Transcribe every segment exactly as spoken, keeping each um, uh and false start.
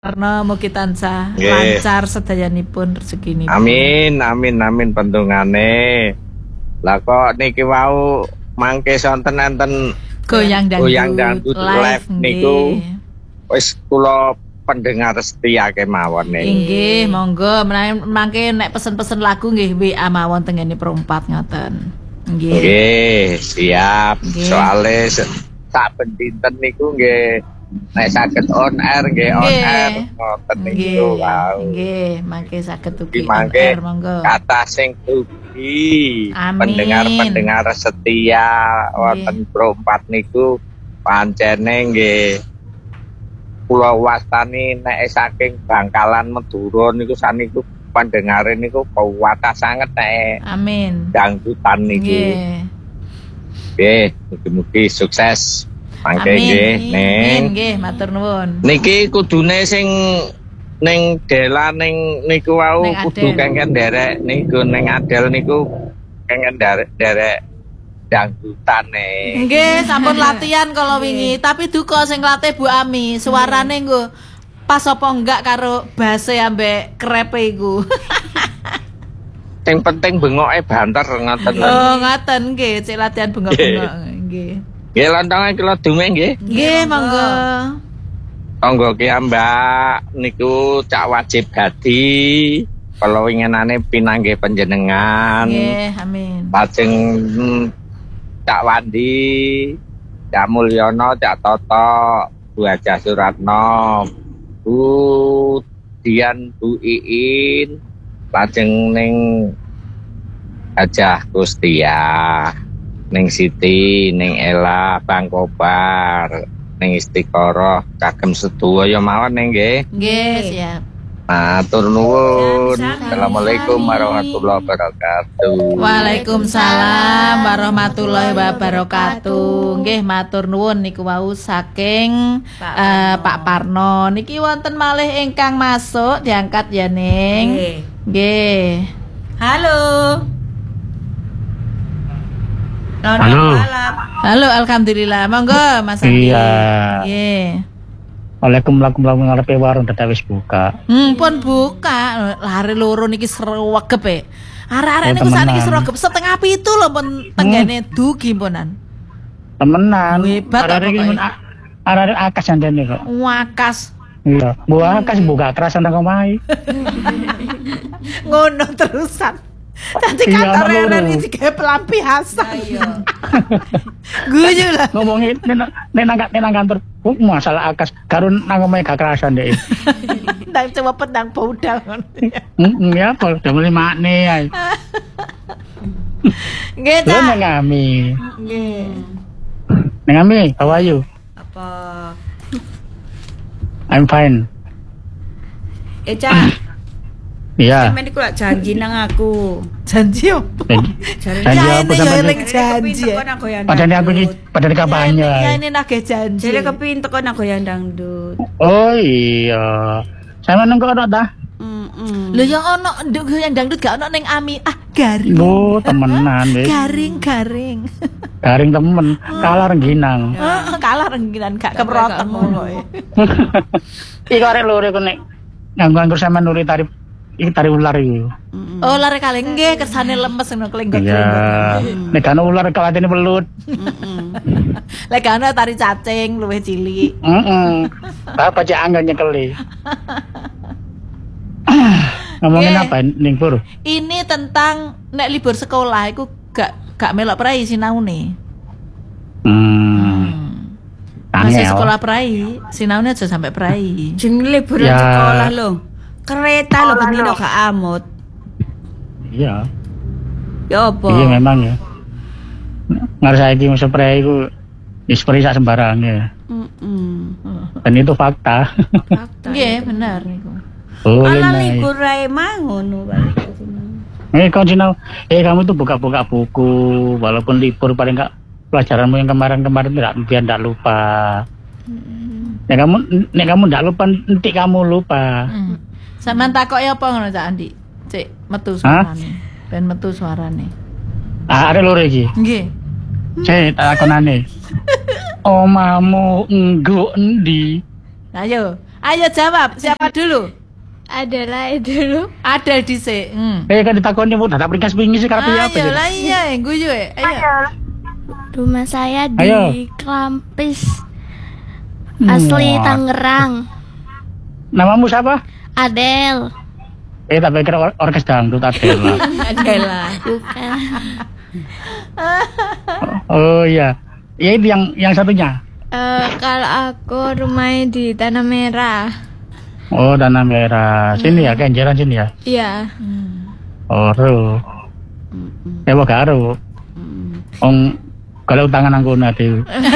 Karena mugi tansah lancar sedayanipun rezekinipun. Amin, amin, amin pendungane. Lah kok niki wau mangke sonten enten goyang dangdut, goyang dangdut live niku wis kula pendengar setia kemawon niki. Nggih, monggo mangke nek pesen-pesen lagu nggih W A mawon tengene perempat ngoten. Nggih. Nggih, siap. Soale sak dinten niku nggih nek saged on air nggih on air ngoten niku wow. Nggih, mangke saged ugi on air monggo. Kathah sing ugi pendengar-pendengar setia wonten Pro empat niku pancene nggih kula wastani nek saking Bangkalan Madura niku saniku pendengare niku kuwatah sanget nek amin dangdutan niku. Nggih. Nggih, mugi-mugi sukses. Mangke nggih, Ning. Nggih, matur nuwun. Niki kudune sing ning Dela ning niku wau kudu kengken derek niku ning Adel niku kengken derek dangdutane. Nggih, sampun latihan kalau wingi, tapi duka sing latih Bu Ami, suarane nggo pas apa enggak karo base ambek krepe iku. Sing penting bengoke banter ngoten. Oh, ngoten nggih, cek latihan bengok-bengok nggih. Nggih, lontonge kula dume nggih. Nggih, monggo. Tangga ki Mbak niku cak wajib dadi kala winginane pinanggih panjenengan. Nggih, amin. Lajeng Cak Wandi, Cak Mulyono, Cak Toto, Bu Hajah Suratno, Bu Dian, Bu Iin, lajeng ning Hajah Kustia, ning Siti, ning Ella, Bang Kobar, ning Istiqoroh, kagem sedaya mawon nggih. Nggih, siap. Matur nuwun. Assalamualaikum warahmatullahi wabarakatuh. Waalaikumsalam warahmatullahi wabarakatuh. Nggih, matur nuwun niku wau saking Pak, uh, Pak Parno. Niki wonten malih ingkang masuk diangkat ya Ning. Nggih. Halo. Halo. Halo, alhamdulillah. Monggo Mas Andi. Iya. Nggih. Waalaikumsalam ngarepe warung dadak wis buka. Hmm, pun buka. Lare loro niki sregep e. Arek-arek niku sakniki sregep setengah pitu lho pun tenggene hmm. dugi punan. Temenan. Arek iki mun arek akas jandene kok. Wakas. Iya, buah akas buka kerasan nang omahe. Ngono terusan. Tadi kata Reren ini kayak pelampiasan. Guyu lah. Ngomongin nenang nenang kantor, oh, masalah akas karun nang omahe gak kerasan deh. Ndang coba pedang podal. Heeh, ya apa udah mulai makne ae. Nggih ta. Nang Ami. Nggih. Nang Ami, how are you? Apa? I'm fine. Eh, Cak. Iya. Sampe niku lak janji nang aku. Janji opo? Janji apa sampe janji. Padahal aku iki padahal kampanye. Ya ini nagih janji. Jadi kepin teko nang goyang dangdut. Oh iya. Sama nang kok ora ta? Heeh. Lho ya ono nduk goyang dangdut gak ono ning Ami. Ah, garing. Oh, temenan wis. Garing, garing. Garing temen, kalah rengginang. Heeh, kalah rengginan gak keprotek ngono. Iki arek loro kok nek nganggo-nganggo sama nuri tarif iki tarik ular iki. Mm-hmm. Oh, ular kali nggih kersane lemes ngono klenggot-klenggot. Iya. Nek ana ular kalatene pelut. Heeh. Lek ana tari cacing luwih cilik. Heeh. Bapak cek anggan nyekeli. Ngomongin apa ning Pur? Ini tentang nek libur sekolah iku gak gak melok prai sinaune. Hmm. Masih sekolah prai, sinaune aja sampai prai. Jeneng liburan sekolah lho. Kereta lho bendino gak amot. Iya. Ya apa? Iya memang ya. Ngarsaiki musuh prei iku wis prei sak sembarange. Heeh. Dan itu fakta. Fakta. Nggih, bener niku. Oh, ala libur ae mah ngono balik ke sini. Eh kau Cina, eh kamu tuh buka-buka buku walaupun libur paling enggak pelajaranmu yang kemarin-kemarin tidak biar tidak lupa. Hmm. Nek kamu nek kamu tidak lupa nanti kamu lupa. Hmm. Sampeyan takoki apa ngono Cak Andi? Cek metu suarane. Ben metu suarane. Ah, ada loro iki. Nggih. Cek takonane. Omamu nggo endi? Ayo, Ayo jawab, siapa dulu? Adalah dulu. Adel dhisik. Hmm. Eh kan ditakoni mu tak pringkas pingis karepe apa? Ayo lah iya, guyu e. Ayo. Rumah saya di Ayo. Klampis. Asli Wah. Tangerang. Namamu siapa? Adel. Eh tak pikir or- orkes dangdut Adel lah. Adela. Bukan. Oh iya. Ya itu yang yang satunya. Eh, kalau aku rumahnya di Tanah Merah. Oh, Tanah Merah. Sini ya, Kenjeran sini ya. Iya. Oh, ro. Eh, wah karo. Ong kalau tangan aku nanti.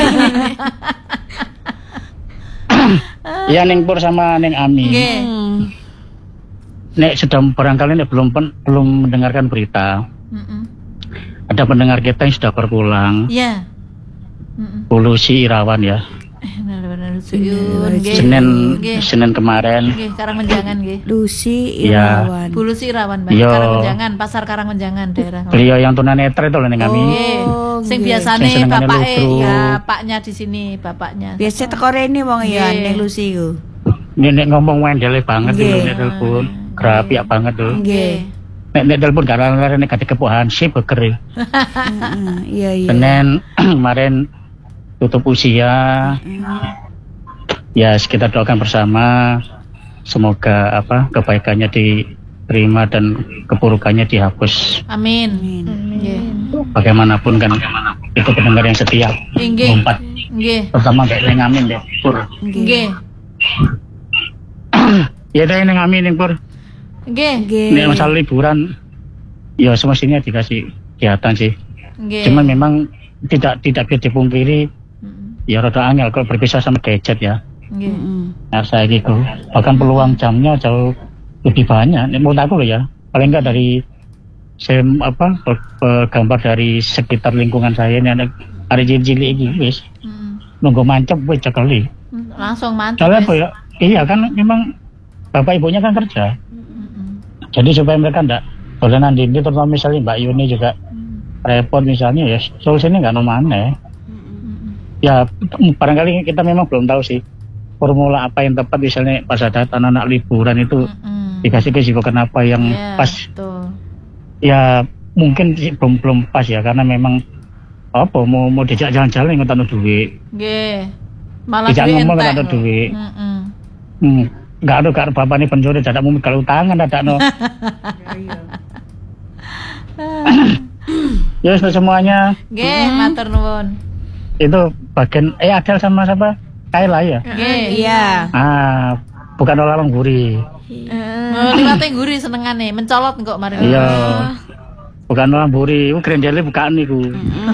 Iya, Neng Pur sama Neng Ami. Nggih. Nek sudah barangkali nek belum pen- belum mendengarkan berita. Heeh. Ada pendengar kita yang sudah berpulang. Iya. Heeh. Polusi Irawan ya. Benar-benar suyun nggih. Senin Nggih. Senin kemarin. Nggih, Karangmenjangan nggih. Lucy Iya. Irawan. Bulu Irawan, Mbak. Iya. Karangmenjangan, Pasar Karangmenjangan daerah. Beliau yang tunanetra itu loh Neng Ami. Nggih. Oh, Sing nggih. biasane Sing senengane bapake lutruk. ya, paknya di sini, bapaknya. Biasa teko rene wong ya Nggih. ning Lucy ku. Ini nek ngomong wendele banget Nggih. itu nek telepon. Grapiak banget tuh. Nggih. Nek nek telepon karena nek kate kepohan sip beker. Heeh, iya iya. Senin kemarin tutup usia. Ya kita doakan bersama semoga apa kebaikannya diterima dan keburukannya dihapus. Amin. Amin. Nggih. Bagaimanapun kan itu pendengar yang setia. Nggih. Empat. Nggih. Pertama kayak Neng Amin deh, Pur. Nggih. Ya deh Neng Amin Neng Pur. Nggih. Nggih. Nek masalah liburan ya semestinya dikasih kegiatan sih. Nggih. Cuman memang tidak tidak bisa dipungkiri Mm, ya rada angel kalau berpisah sama gadget ya. Nggih. Heeh. Nah saya gitu. Bahkan peluang jamnya jauh lebih banyak. Nek menurut aku loh ya. Paling enggak dari sem apa pe- pe- gambar dari sekitar lingkungan saya ini ada ada cilik-cilik iki wis Mm, nunggu mancep wis cekeli. mm, Langsung mantap. Soalnya wis. apa ya? Iya kan memang bapak ibunya kan kerja. Mm, Jadi supaya mereka enggak dolanan dindi terutama misalnya Mbak Yuni juga mm, repot misalnya ya solusinya enggak no maneh. mm, Ya barangkali kita memang belum tahu sih formula apa yang tepat misalnya pas ada anak-anak liburan itu mm, dikasih kesibukan apa yang Iya, pas betul. ya mungkin sih belum belum pas ya karena memang apa mau mau dijak jalan-jalan nggak tahu duit Nggih. Malah dijak duit ngomong entek nggak tahu lho. duit Mm-mm. hmm, nggak ada kak bapak ini pencuri tidak mau kalau tangan tidak no ya sudah semuanya Nggih, matur nuwun. itu bagian eh Adel sama siapa Kaila ya Nggih. Iya. ah bukan orang gurih Oh, liwate nguri senengane, mencolot kok mari. iya bukan orang buri itu grendele bukaan niku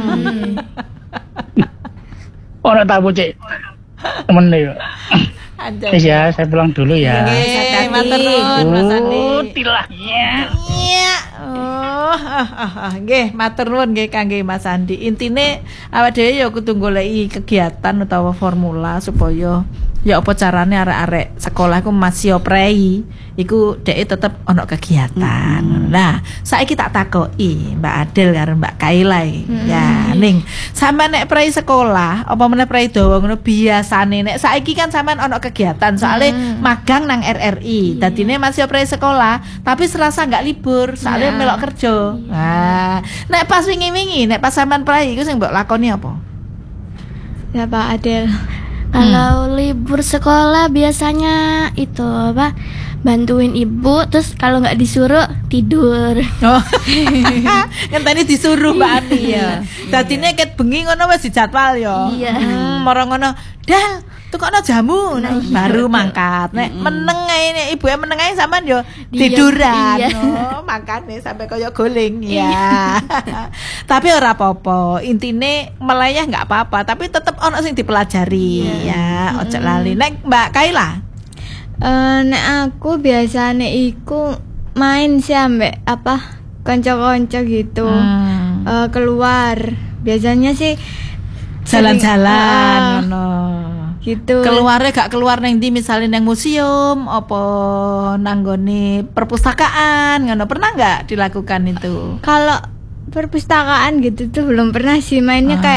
orang tahu cek temen nih Anjay. Wis ya saya pulang dulu ya Nggih, matur nuwun Mas Andi. oh tilahnya Iya. Oh, ah, ah, ah. Nggih, matur nuwun nggih kangge Mas Andi. Intine awake dhewe ya kudu goleki kegiatan utawa formula supaya ya apa carane arek-arek sekolah iku masih prei iku dhek tetep ana kegiatan. Nah, saiki tak takoki Mbak Adel karo Mbak Kaila iki. Ya, ning sampean nek prei sekolah apa meneh prei dawa ngono biasane nek saiki kan sampean ana kegiatan soalnya magang nang R R I. Dadine masih prei sekolah tapi serasa nggak libur soalnya melok kerja. Nah, nek pas wingi-wingi nek pas sampean prei iku sing mbok lakoni apa? Ya Pak Adel. Kalau libur sekolah biasanya itu apa? Bantuin ibu, terus kalau nggak disuruh tidur. Oh. Ngenteni disuruh Mbak Ani ya. Dadine ket bengi ngono wis dijadwal ya. Iya. Hmm, mara ngono. Dal, tukokno jamu nah, baru mangkat. Nek meneng ae nek ibuke meneng ae sampean yo Diam, tiduran. iya. Oh, makane sampai kaya guling ya. Tapi ora apa-apa. Intine melayah nggak apa-apa, tapi tetep ono sing dipelajari ya. Ojo lali. Nek Mbak Kaila. Eh, nek aku biasanya iku main sih ambek apa konco-konco gitu. Hmm. Eh, keluar. Biasanya sih Jalan-jalan Ah, ngono. gitu. Keluarnya gak keluar neng di misalnya neng museum apa nanggone perpustakaan ngono pernah nggak dilakukan itu? Kalau perpustakaan gitu tuh belum pernah sih mainnya Ah. kayak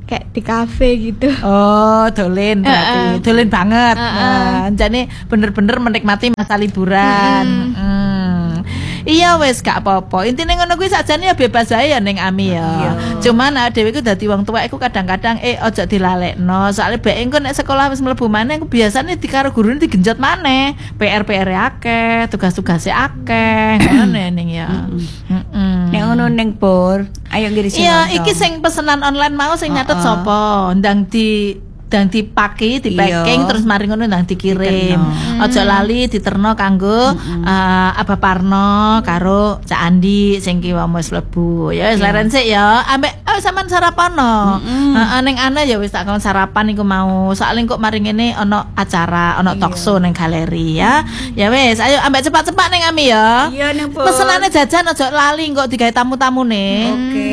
kayak di kafe gitu. Oh, dolen berarti. Uh-uh. Dolen banget. Uh-uh. Nah, jadi bener-bener menikmati masa liburan. Mm-hmm. Hmm. Iya wes gak apa-apa. Intine ngono kuwi sakjane ya bebas wae ya ning Ami ya. Cuman awake dhewe ku dadi wong tuwa iku kadang-kadang eh aja dilalekno. Soale bae engko nek sekolah wis mlebu maneh ku biasane di karo gurune digenjot maneh. P R P R akeh, tugas-tugase akeh. Ngono ning ya. Heeh. Nek ngono ning Pur, ayo ngirisi. Iya, iki sing pesenan online mau sing nyatet sapa? Ndang di ndang dipaki, dipacking terus mari ngono ndang dikirim. Aja lali diterno kanggo uh, Abah Parno karo Cak Andi sing ki wis mlebu. Ya wis leren sik ya. Ambek oh, sampean sarapano. Heeh ning ana ya wis tak kon sarapan iku mau. Soale kok mari ngene ana acara, ana talk show ning galeri ya. Ya wis, ayo ambek cepat-cepat ning Ami ya. Iya ning Pur. Pesenane jajan aja lali kok digawe tamu-tamune. Oke.